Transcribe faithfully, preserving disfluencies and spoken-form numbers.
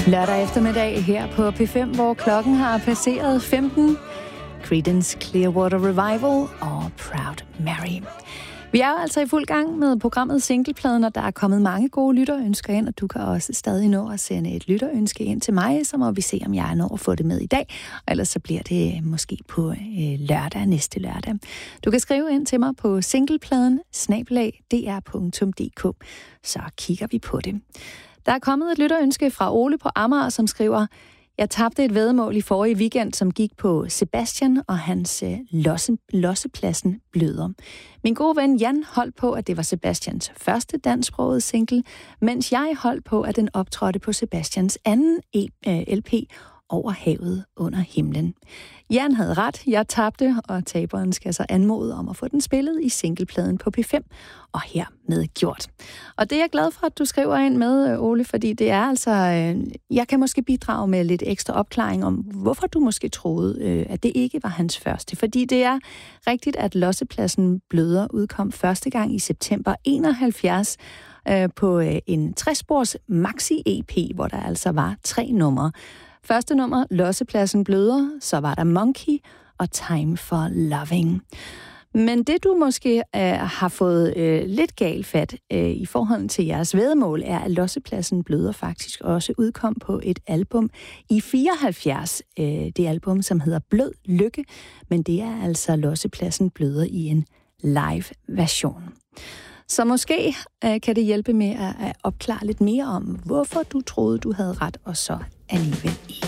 Lørdag eftermiddag her på P fem, hvor klokken har passeret femten. Creedence Clearwater Revival og Proud Mary. Vi er jo altså i fuld gang med programmet Singlepladen, og der er kommet mange gode lytterønsker ind, og du kan også stadig nå at sende et lytterønske ind til mig, så må vi se, om jeg når at få det med i dag, og ellers så bliver det måske på øh, lørdag, næste lørdag. Du kan skrive ind til mig på singlepladen snabel-a d r punktum d k, så kigger vi på det. Der er kommet et lytterønske fra Ole på Amager, som skriver: Jeg tabte et væddemål i forrige weekend, som gik på Sebastian og hans øh, losse, Lossepladsen Bløder. Min gode ven Jan holdt på, at det var Sebastians første dansksprogede single, mens jeg holdt på, at den optrådte på Sebastians anden e- øh, L P, Over havet under himlen. Jan havde ret, jeg tabte, og taberen skal så anmode om at få den spillet i singlepladen på P fem, og hermed gjort. Og det er jeg glad for, at du skriver ind med, Ole, fordi det er altså, øh, jeg kan måske bidrage med lidt ekstra opklaring om, hvorfor du måske troede, øh, at det ikke var hans første. Fordi det er rigtigt, at Lossepladsen Bløder udkom første gang i september enoghalvfjerds øh, på øh, en tres-spors maxi-E P, hvor der altså var tre numre. Første nummer, Lossepladsen Bløder, så var der Monkey og Time for Loving. Men det du måske øh, har fået øh, lidt galt fat øh, i forhold til jeres væddemål, er, at Lossepladsen Bløder faktisk også udkom på et album i fireoghalvfjerds. Øh, det album, som hedder Blød Lykke, men det er altså Lossepladsen Bløder i en live version. Så måske øh, kan det hjælpe med at, at opklare lidt mere om, hvorfor du troede, du havde ret, og så alligevel ikke.